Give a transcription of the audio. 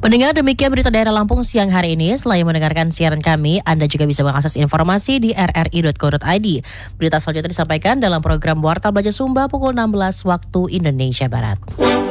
Pendengar, demikian berita daerah Lampung siang hari ini. Selain mendengarkan siaran kami, Anda juga bisa mengakses informasi di rri.co.id. Berita selanjutnya disampaikan dalam program Warta Belajar Sumba pukul 16 waktu Indonesia Barat.